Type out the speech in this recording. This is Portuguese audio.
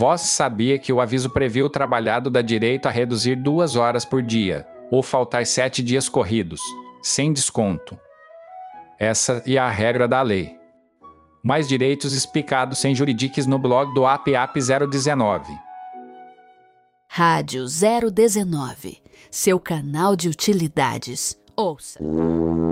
Vós sabia que o aviso previa o trabalhado dá direito a reduzir 2 horas por dia, ou faltar 7 dias corridos, sem desconto. Essa é a regra da lei. Mais direitos explicados sem juridiques no blog do APAP 019. Rádio 019, seu canal de utilidades. Ouça.